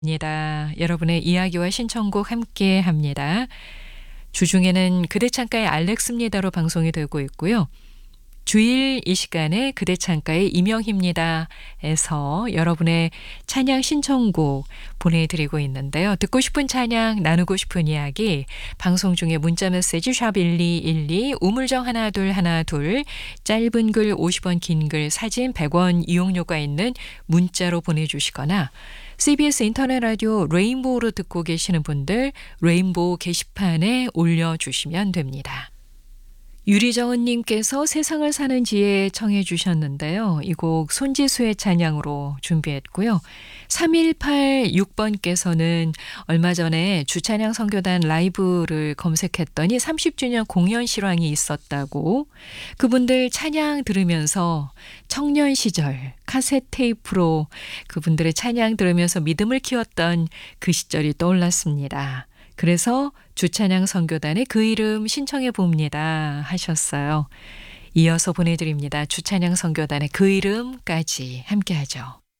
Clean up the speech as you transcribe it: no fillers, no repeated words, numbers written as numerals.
입니다. 여러분의 이야기와 신청곡 함께 합니다. 주중에는 그대 창가의 알렉스입니다로 방송이 되고 있고요. 주일 이 시간에 그대 창가의 이명희입니다. 에서 여러분의 찬양 신청곡 보내드리고 있는데요. 듣고 싶은 찬양, 나누고 싶은 이야기, 방송 중에 문자메시지 샵 1212, 우물정 하나 둘, 짧은 글 50원, 긴 글, 사진 100원 이용료가 있는 문자로 보내주시거나 CBS 인터넷 라디오 레인보우로 듣고 계시는 분들 레인보우 게시판에 올려주시면 됩니다. 유리정은님께서 세상을 사는 지혜 청해 주셨는데요. 이 곡 손지수의 찬양으로 준비했고요. 3186번께서는 얼마 전에 주찬양 선교단 라이브를 검색했더니 30주년 공연 실황이 있었다고 그분들 찬양 들으면서 청년 시절 카세트 테이프로 그분들의 찬양 들으면서 믿음을 키웠던 그 시절이 떠올랐습니다. 그래서 주찬양 선교단의 그 이름 신청해 봅니다 하셨어요. 이어서 보내드립니다. 주찬양 선교단의 그 이름까지 함께하죠.